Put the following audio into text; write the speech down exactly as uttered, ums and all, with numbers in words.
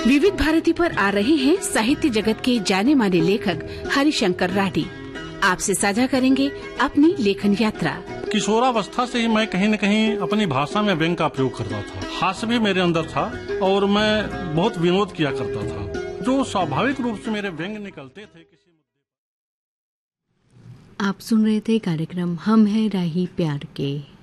विविध भारती पर आ रहे हैं साहित्य जगत के जाने माने लेखक हरिशंकर राठी। आपसे साझा करेंगे अपनी लेखन यात्रा। किशोरावस्था से ही मैं कहीं न कहीं अपनी भाषा में व्यंग का प्रयोग करता था। हास्य भी मेरे अंदर था और मैं बहुत विनोद किया करता था, जो स्वाभाविक रूप से मेरे व्यंग निकलते थे। किसी आप सुन रहे थे कार्यक्रम हम हैं राही प्यार के।